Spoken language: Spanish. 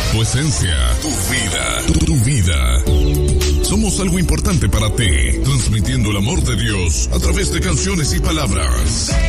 Tu esencia, tu vida. Somos algo importante para ti, transmitiendo el amor de Dios a través de canciones y palabras.